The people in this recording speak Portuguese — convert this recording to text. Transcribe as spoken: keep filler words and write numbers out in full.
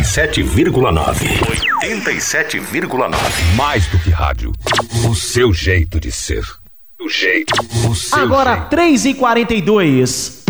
e sete vírgula nove. oitenta e sete vírgula nove. Mais do que rádio. O seu jeito de ser. O jeito. O seu Agora, jeito. três e quarenta e dois.